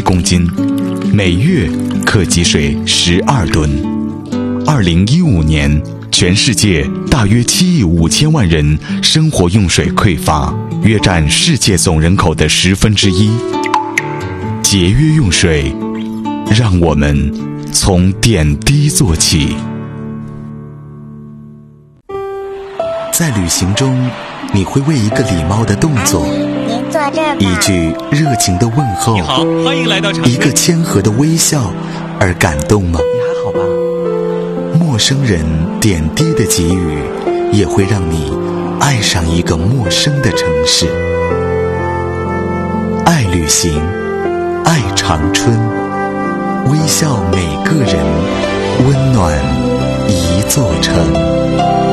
公斤，每月可积水12吨。2015年，全世界大约7亿5千万人生活用水匮乏，约占世界总人口的1/10。节约用水，让我们从点滴做起。在旅行中，你会为一个礼貌的动作， 您坐这儿吧， 一句热情的问候， 你好，欢迎来到长一个谦和的微笑而感动吗？ 你还好吧？ 陌生人点滴的给予，也会让你爱上一个陌生的城市。爱旅行，爱长春，微笑每个人，温暖一座城。